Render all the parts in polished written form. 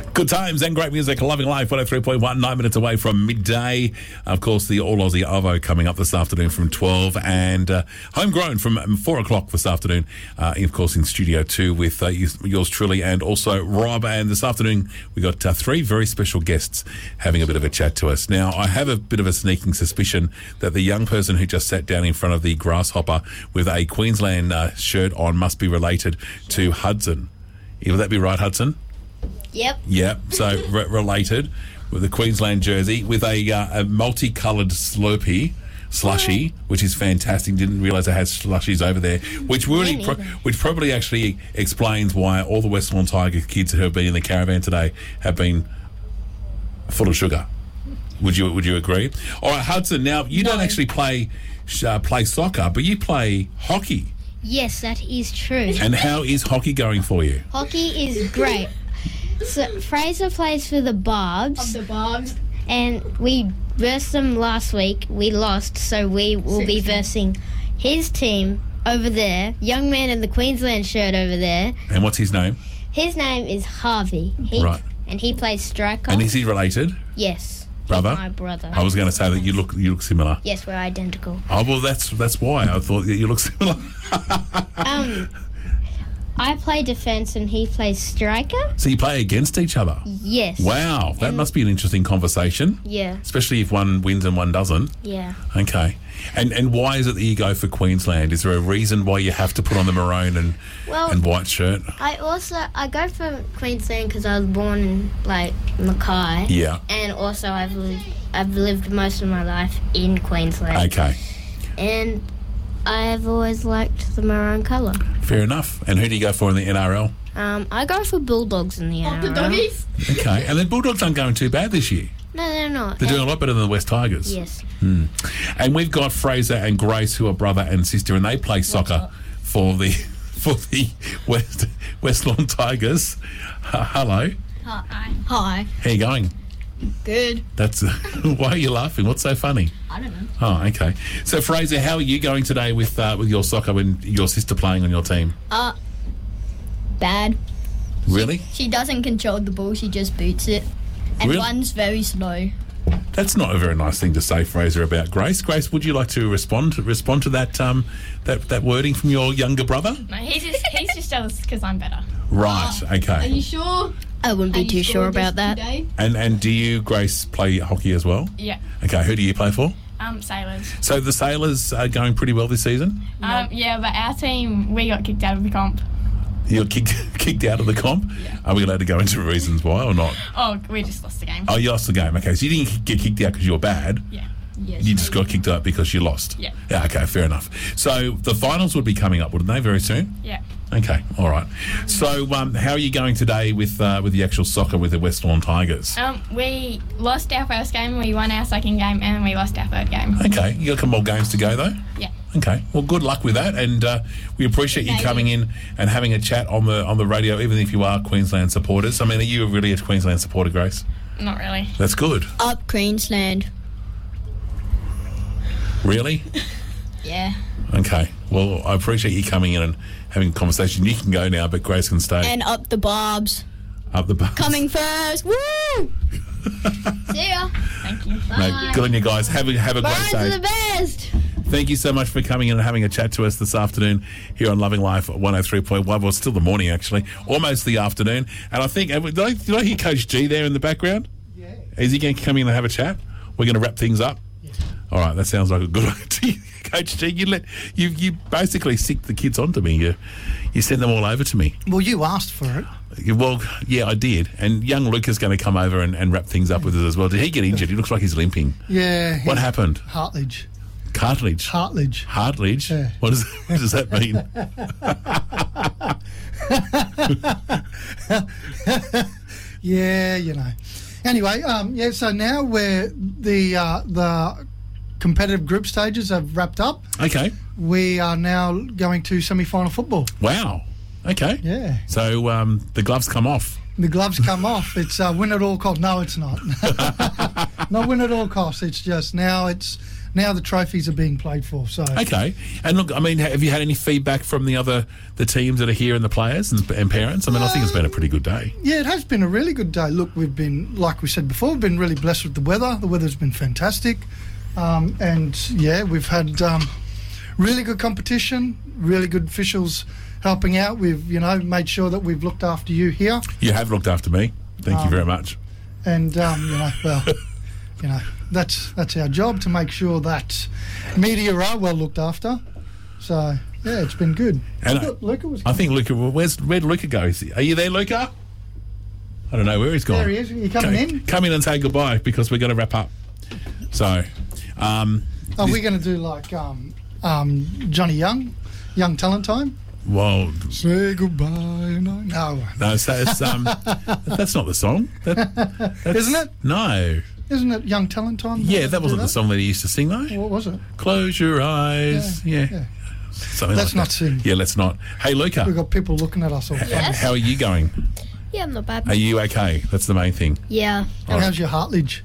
Good times and great music. Loving Life, 103.1, 9 minutes away from midday. Of course, the All Aussie Arvo coming up this afternoon from 12 and Homegrown from 4 o'clock this afternoon, of course, in Studio 2 with yours truly and also Rob. And this afternoon, we got three very special guests having a bit of a chat to us. Now, I have a bit of a sneaking suspicion that the young person who just sat down in front of the grasshopper with a Queensland shirt on must be related to Hudson. Would that be right, Hudson? Yep. So related with a Queensland jersey with a multicoloured slushy, which is fantastic. Didn't realise it has slushies over there, which probably actually explains why all the West Lawn Tigers kids who have been in the caravan today have been full of sugar. Would you agree? All right, Hudson. Now you don't actually play soccer, but you play hockey. Yes, that is true. And how is hockey going for you? Hockey is great. So Fraser plays for the Barbs. Of the Barbs. And we versed them last week. We lost, so we will be versing his team over there. Young man in the Queensland shirt over there. And what's his name? His name is Harvey. Right. And he plays striker. And is he related? Yes. Brother? He's my brother. I was going to say that you look similar. Yes, we're identical. Oh, well, that's why I thought that you look similar. I play defence and he plays striker. So you play against each other? Yes. Wow, that must be an interesting conversation. Yeah. Especially if one wins and one doesn't. Yeah. Okay. And why is it that you go for Queensland? Is there a reason why you have to put on the maroon and white shirt? I go for Queensland because I was born in Mackay. Yeah. And also I've lived most of my life in Queensland. Okay. And I've always liked the maroon colour. Fair enough. And who do you go for in the NRL? I go for Bulldogs in the NRL. The doggies? Okay. And the Bulldogs aren't going too bad this year. No, they're not. They're doing a lot better than the West Tigers. Yes. And we've got Fraser and Grace, who are brother and sister, and they play soccer for the West Lawn Tigers. Hello. Hi. How you going? Good. That's why are you laughing? What's so funny? I don't know. Oh, okay. So Fraser, how are you going today with your soccer and your sister playing on your team? Bad. Really? She doesn't control the ball, she just boots it. And Really? runs very slow. That's not a very nice thing to say, Fraser, about Grace. Grace, would you like to respond to that that wording from your younger brother? No, he's just jealous because I'm better. Right. Are Okay. you sure? I wouldn't be Are you too sure about that. today? And do you, Grace, play hockey as well? Yeah. Okay. Who do you play for? Sailors. So the Sailors are going pretty well this season. Yeah, but our team, we got kicked out of the comp. You're kicked out of the comp. Yeah. Are we allowed to go into reasons why or not? Oh, we just lost the game. Oh, you lost the game. Okay, so you didn't get kicked out because you were bad. Yeah. Yes. You just got kicked out because you lost. Yeah. Yeah. Okay. Fair enough. So the finals would be coming up, wouldn't they? Very soon. Yeah. Okay. All right. So how are you going today with the actual soccer with the West Lawn Tigers? We lost our first game, we won our second game, and we lost our third game. Okay. You got a couple more games to go though. Yeah. Okay. Well, good luck with that, and we appreciate you coming in and having a chat on the radio, even if you are Queensland supporters. I mean, are you really a Queensland supporter, Grace? Not really. That's good. Up Queensland. Really? Yeah. Okay. Well, I appreciate you coming in and having a conversation. You can go now, but Grace can stay. And up the Barbs. Up the bus. Coming first. Woo! See ya. Thank you. No, good on you guys. Have a great Barbs day. are the best. Thank you so much for coming in and having a chat to us this afternoon here on Loving Life 103.1. Well, it's still the morning, actually. Almost the afternoon. And I think, did I hear Coach G there in the background? Yeah. Is he going to come in and have a chat? We're going to wrap things up? Yeah. All right, that sounds like a good idea. Coach G, you basically sicked the kids onto me. You sent them all over to me. Well, you asked for it. Well, yeah, I did. And young Luke is going to come over and wrap things up with us as well. Did he get injured? He looks like he's limping. Yeah. What happened? Heartledge. Cartilage. Heartledge. Heartledge? Yeah. What does that mean? Yeah, you know. Anyway, so now the competitive group stages have wrapped up. Okay. We are now going to semi-final football. Wow. Okay. Yeah. So the gloves come off. The gloves come off. It's win it all called. No, it's not. Not win at all costs. It's just now the trophies are being played for. So Okay. And look, I mean, have you had any feedback from the teams that are here and the players and parents? I mean, I think it's been a pretty good day. Yeah, it has been a really good day. Look, we've been, like we said before, we've been really blessed with the weather. The weather's been fantastic. And, yeah, we've had really good competition, really good officials helping out. We've, made sure that we've looked after you here. You have looked after me. Thank you very much. And, that's our job, to make sure that media are well looked after. So, yeah, it's been good. And Luca was I think Luca, where'd Luca go? Are you there, Luca? I don't know where he's gone. There he is. Are you coming in? Come in and say goodbye, because we're going to wrap up. So, are we going to do like Johnny Young Talent Time? Well, say goodbye. No. So it's, that's not the song. That's, isn't it? No. Isn't it Young Talent Time? Yeah, that wasn't the song that he used to sing, though. What was it? Close your eyes. Yeah. Something Let's like not that. sing. Yeah, let's not. Hey, Luca. We've got people looking at us all the time. How are you going? Yeah, I'm not bad. Are you okay? That's the main thing. Yeah. How's your heartlage?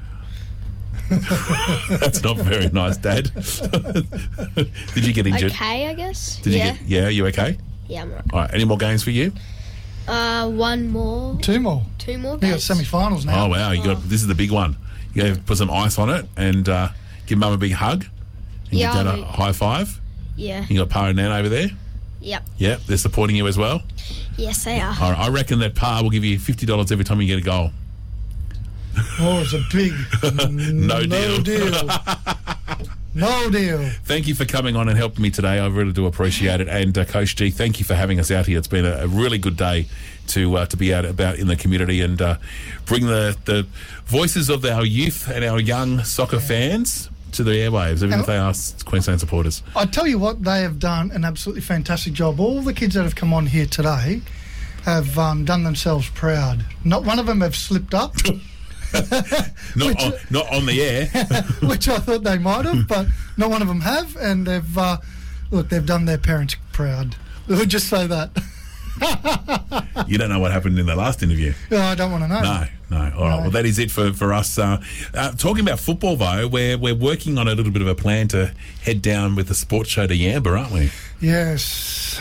That's not very nice, Dad. Did you get injured? Okay, I guess. Are you okay? Yeah, I'm alright. All right, any more games for you? One more. Two more. Two more We got games. semi-finals now. Oh, wow. This is the big one. You got to put some ice on it and give Mum a big hug. And Yeah, give Dad I'll a do. high five. Yeah. You got Pa and Nan over there? Yep. Yeah, they're supporting you as well. Yes, they are. All right, I reckon that Pa will give you $50 every time you get a goal. Oh, it's a big No deal. No deal. Thank you for coming on and helping me today. I really do appreciate it. And Coach G, thank you for having us out here. It's been a really good day to be out about in the community and bring the voices of our youth and our young soccer fans to the airwaves, even if they are Queensland supporters. I tell you what, they have done an absolutely fantastic job. All the kids that have come on here today have done themselves proud. Not one of them have slipped up. Not on the air. Which I thought they might have, but not one of them have, and they've done their parents proud. We'll just say that. You don't know what happened in the last interview. No, I don't want to know. No. All right. Well, that is it for us. Talking about football, though, we're working on a little bit of a plan to head down with the sports show to Yamba, aren't we? Yes.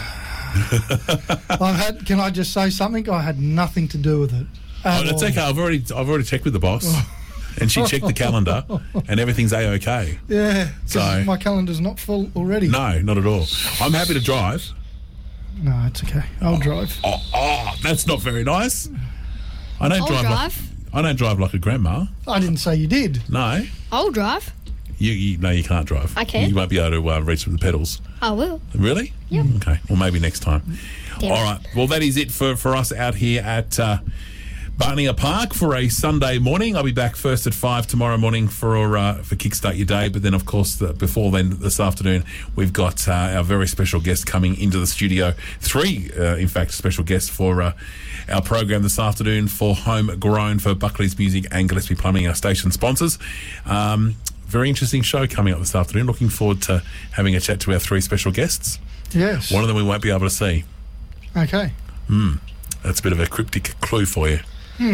Can I just say something? I had nothing to do with it. Oh, it's okay. I've already checked with the boss, and she checked the calendar, and everything's a-okay. Yeah. So my calendar's not full already. No, not at all. I'm happy to drive. No, it's okay. I'll drive. Oh, that's not very nice. I don't I'll drive like a grandma. I didn't say you did. No, I'll drive. you can't drive. I can. You won't be able to reach with the pedals. I will. Really? Yep. Okay. Well, maybe next time. Damn. All right. Well, that is it for us out here at Barnia Park for a Sunday morning. I'll be back first at 5 tomorrow morning for Kickstart Your Day. But then, of course, before then, this afternoon, we've got our very special guest coming into the studio. Three, in fact, special guests for our program this afternoon for Homegrown, for Buckley's Music and Gillespie Plumbing, our station sponsors. Very interesting show coming up this afternoon. Looking forward to having a chat to our three special guests. Yes. One of them we won't be able to see. Okay. That's a bit of a cryptic clue for you.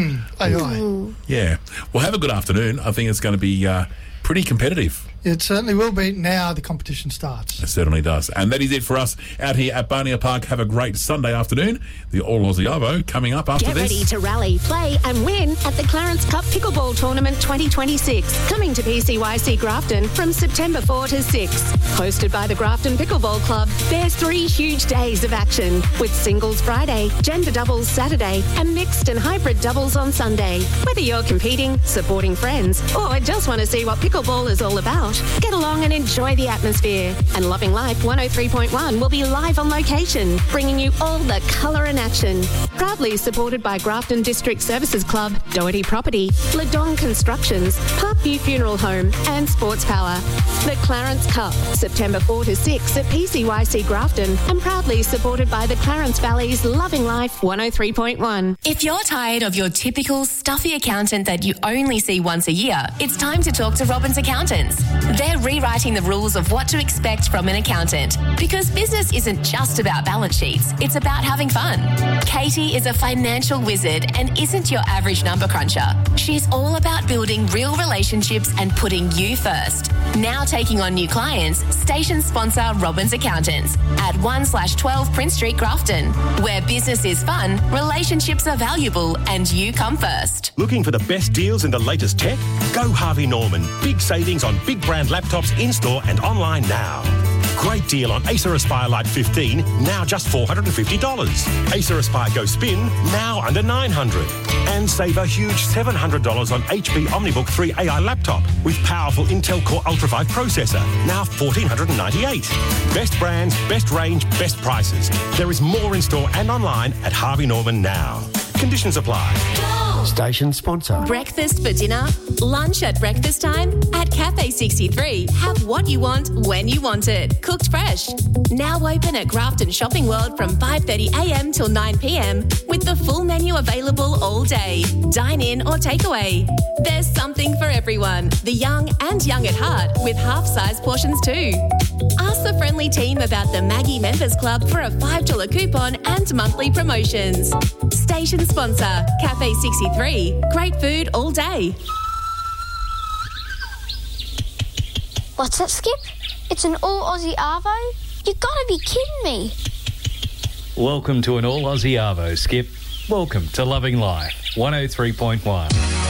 AI. Yeah. Well, have a good afternoon. I think it's going to be pretty competitive. It certainly will be now the competition starts. It certainly does. And that is it for us out here at Barnia Park. Have a great Sunday afternoon. The All Aussie Arvo coming up after Get this. ready to rally, play and win at the Clarence Cup Pickleball Tournament 2026. Coming to PCYC Grafton from September 4 to 6. Hosted by the Grafton Pickleball Club, there's 3 huge days of action with singles Friday, gender doubles Saturday and mixed and hybrid doubles on Sunday. Whether you're competing, supporting friends or just want to see what pickleball is all about, get along and enjoy the atmosphere. And Loving Life 103.1 will be live on location, bringing you all the colour and action. Proudly supported by Grafton District Services Club, Doherty Property, Ladong Constructions, Parkview Funeral Home and Sports Power. The Clarence Cup, September 4 to 6 at PCYC Grafton, and proudly supported by the Clarence Valley's Loving Life 103.1. If you're tired of your typical stuffy accountant that you only see once a year, it's time to talk to Robert Robbins Accountants. They're rewriting the rules of what to expect from an accountant, because business isn't just about balance sheets, it's about having fun. Katie is a financial wizard and isn't your average number cruncher. She's all about building real relationships and putting you first. Now taking on new clients, station sponsor Robbins Accountants at 1/12 Prince Street, Grafton, where business is fun, relationships are valuable, and you come first. Looking for the best deals in the latest tech? Go Harvey Norman. Big savings on big brand laptops in-store and online now. Great deal on Acer Aspire Lite 15, now just $450. Acer Aspire Go Spin, now under $900. And save a huge $700 on HP OmniBook 3 AI laptop with powerful Intel Core Ultra 5 processor, now $1,498. Best brands, best range, best prices. There is more in-store and online at Harvey Norman now. Conditions apply. Station sponsor. Breakfast for dinner, lunch at breakfast time. At Cafe 63, have what you want when you want it. Cooked fresh. Now open at Grafton Shopping World from 5:30am till 9pm with the full menu available all day. Dine in or takeaway. There's something for everyone. The young and young at heart with half-size portions too. Ask the friendly team about the Maggie Members Club for a $5 coupon and monthly promotions. Station sponsor, Cafe 63. Great food all day. What's that, Skip? It's an all-Aussie Arvo? You gotta be kidding me. Welcome to an all-Aussie Arvo, Skip. Welcome to Loving Life, 103.1.